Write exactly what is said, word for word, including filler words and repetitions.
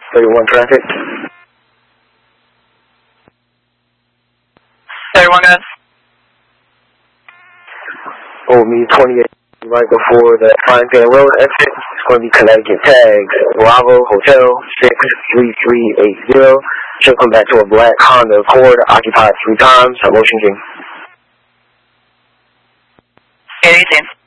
thirty-one traffic. thirty-one guys. Hold me twenty-eight right before the Fine Pan Road exit. It's going to be Connecticut tags. Bravo Hotel six three three eight zero. She'll come back to a black Honda Accord occupied three times. Motion King. eight eighteen.